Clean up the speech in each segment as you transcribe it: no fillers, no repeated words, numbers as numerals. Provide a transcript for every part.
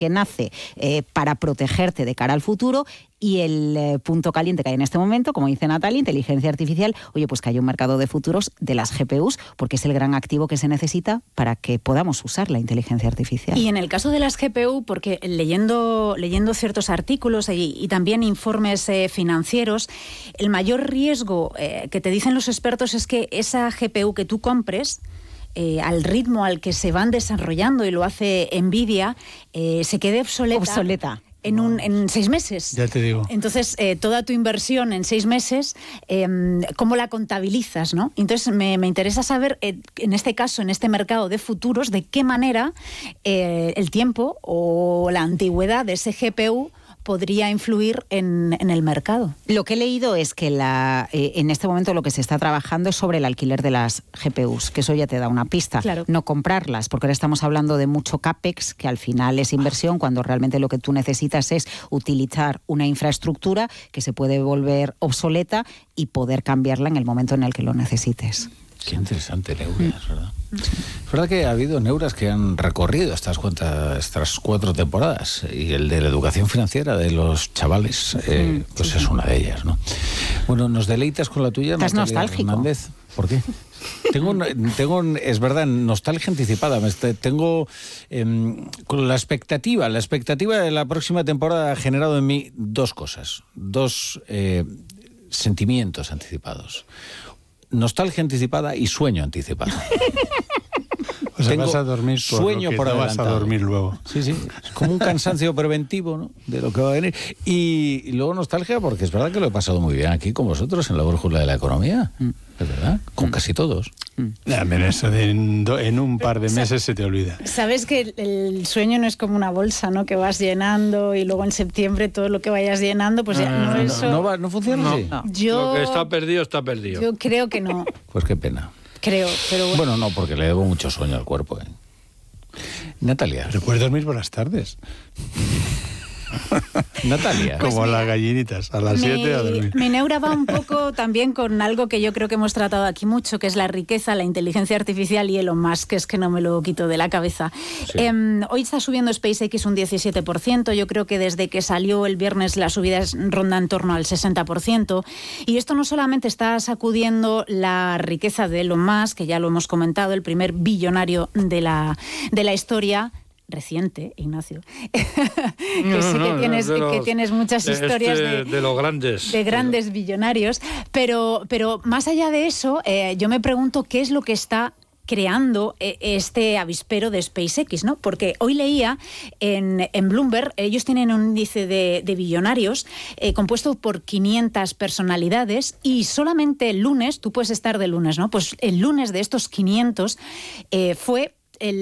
que nace para protegerte de cara al futuro, y el punto caliente que hay en este momento, como dice Natalia, inteligencia artificial. Oye, pues que haya un mercado de futuros de las GPUs, porque es el gran activo que se necesita para que podamos usar la inteligencia artificial. Y en el caso de las GPU, porque leyendo ciertos artículos y también informes financieros, el mayor riesgo que te dicen los expertos es que esa GPU que tú compres, al ritmo al que se van desarrollando, y lo hace Nvidia, se quede obsoleta. En 6 meses. Ya te digo. Entonces, toda tu inversión en 6 meses, ¿cómo la contabilizas, no? Entonces, me interesa saber, en este caso, en este mercado de futuros, de qué manera el tiempo o la antigüedad de ese GPU podría influir en el mercado. Lo que he leído es que en este momento lo que se está trabajando es sobre el alquiler de las GPUs, que eso ya te da una pista. Claro. No comprarlas, porque ahora estamos hablando de mucho CAPEX, que al final es inversión, cuando realmente lo que tú necesitas es utilizar una infraestructura que se puede volver obsoleta y poder cambiarla en el momento en el que lo necesites. Qué interesante, Neuras, ¿verdad? Es verdad que ha habido Neuras que han recorrido estas 4 temporadas, y el de la educación financiera de los chavales, pues es una de ellas, ¿no? Bueno, ¿nos deleitas con la tuya, ¿Estás Natalia nostálgico? Hernández? ¿Por qué? Es verdad, nostalgia anticipada. Tengo con la expectativa de la próxima temporada ha generado en mí 2 cosas, 2 sentimientos anticipados. Nostalgia anticipada y sueño anticipado. O sea, vas a dormir por sueño lo que por no vas adelantado. a dormir luego. Sí, es como un cansancio preventivo, ¿no?, de lo que va a venir. Y luego nostalgia porque es verdad que lo he pasado muy bien aquí con vosotros en la brújula de la economía. Es verdad, con casi todos. Eso en un par de meses se te olvida. Sabes que el sueño no es como una bolsa, ¿no?, que vas llenando y luego en septiembre todo lo que vayas llenando, pues ya ¿No funciona así? No. Yo, Lo que está perdido, está perdido. Yo creo que no. Pues qué pena. Creo, pero bueno. Bueno, no, porque le debo mucho sueño al cuerpo. Natalia. Pero puedes dormir por las tardes. Natalia. Como las gallinitas, a las 7 a dormir. Mi neura va un poco también con algo que yo creo que hemos tratado aquí mucho, que es la riqueza, la inteligencia artificial y Elon Musk, que es que no me lo quito de la cabeza. Sí. Hoy está subiendo SpaceX un 17%, yo creo que desde que salió el viernes las subidas rondan en torno al 60%, y esto no solamente está sacudiendo la riqueza de Elon Musk, que ya lo hemos comentado, el primer billonario de la historia, reciente, Ignacio, que tienes muchas historias de los grandes. De grandes billonarios, pero más allá de eso, yo me pregunto qué es lo que está creando este avispero de SpaceX, ¿no? Porque hoy leía en Bloomberg, ellos tienen un índice de billonarios compuesto por 500 personalidades, y solamente el lunes, tú puedes estar de lunes, ¿no? Pues el lunes de estos 500 fue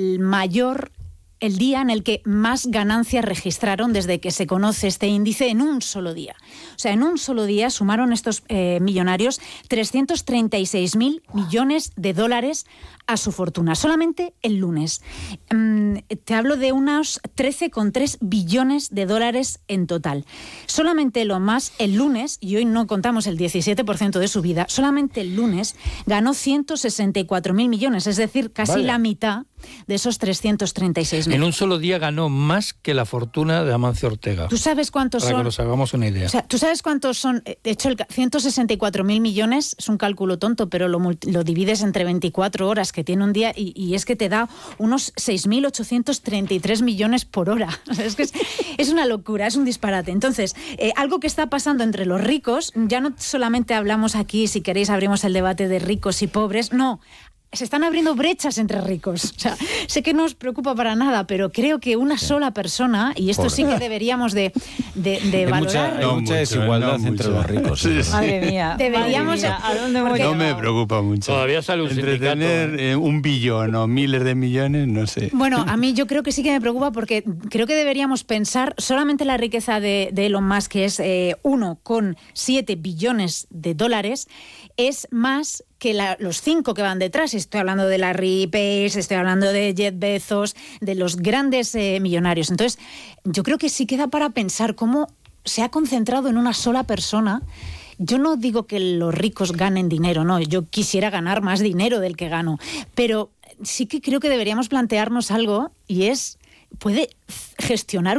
el día en el que más ganancias registraron desde que se conoce este índice en un solo día. O sea, en un solo día sumaron estos millonarios 336.000 millones de dólares a su fortuna, solamente el lunes. Te hablo de unos 13,3 billones de dólares en total. Solamente lo más, el lunes, y hoy no contamos el 17% de su vida, solamente el lunes ganó 164.000 millones, es decir, casi la mitad de esos 336.000. En un solo día ganó más que la fortuna de Amancio Ortega. ¿Tú sabes cuántos son? Para que nos hagamos una idea. O sea, ¿tú sabes cuántos son? De hecho, 164.000 millones es un cálculo tonto, pero lo divides entre 24 horas que tiene un día y es que te da unos 6.833 millones por hora. O sea, es que es una locura, es un disparate. Entonces, algo que está pasando entre los ricos, ya no solamente hablamos aquí, si queréis abrimos el debate de ricos y pobres, no. Se están abriendo brechas entre ricos. O sea, sé que no os preocupa para nada, pero creo que una sola persona, y esto sí que deberíamos de valorar. Hay mucha desigualdad entre los ricos. Sí. Madre mía. Deberíamos. ¿A dónde hemos No llegado? me preocupa mucho. Todavía sale un Entre sindicato. tener 1 billón o miles de millones, no sé. Bueno, a mí yo creo que sí que me preocupa, porque creo que deberíamos pensar solamente la riqueza de Elon Musk, que es 1,7 billones de dólares, es más que los 5 que van detrás. Estoy hablando de Larry Page, estoy hablando de Jeff Bezos, de los grandes millonarios. Entonces, yo creo que sí queda para pensar cómo se ha concentrado en una sola persona. Yo no digo que los ricos ganen dinero, no, yo quisiera ganar más dinero del que gano, pero sí que creo que deberíamos plantearnos algo, y es puede gestionar